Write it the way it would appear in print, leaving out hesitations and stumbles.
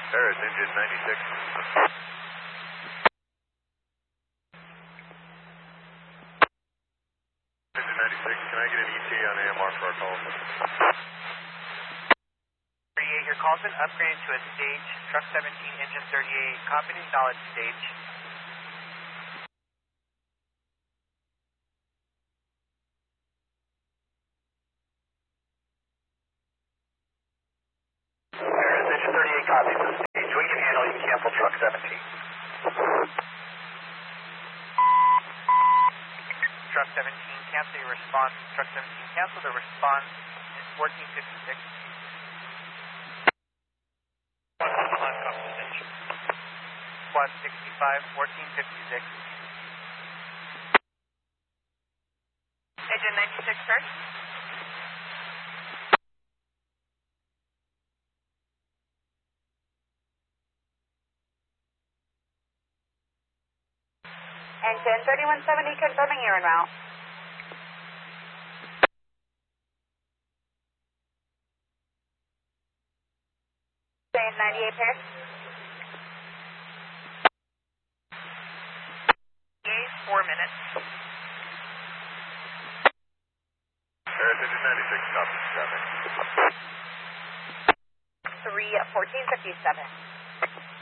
Paris, engine 96. Engine 96, can I get an ET on AMR for our call? 38, your call's been upgraded to a stage. Truck 17, engine 38, copy to acknowledge stage. Paris, engine 38, copy to the stage. We can handle, you can cancel truck 17. Truck 17, cancel your response. Truck 17, cancel the response. It's 1456. Squad 65, 1456. Engine 96, sir. Engine 3170, confirming you're en route. Saying 98 Paris. 4 minutes. Paris, engine 96, copy, traffic. 3 1457.